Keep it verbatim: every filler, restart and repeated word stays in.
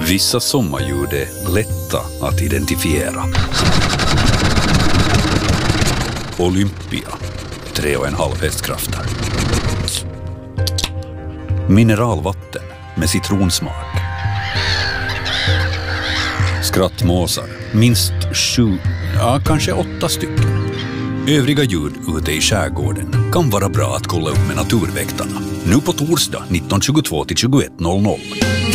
Vissa sommarljud är lätta att identifiera. Olympia, tre och en halv hästkrafter. Mineralvatten med citronsmak. Skrattmåsar, minst sju, ja kanske åtta stycken. Övriga ljud ute i skärgården kan vara bra att kolla upp med Naturväktarna. Nu på torsdag nitton tjugotvå till tjugoett noll noll.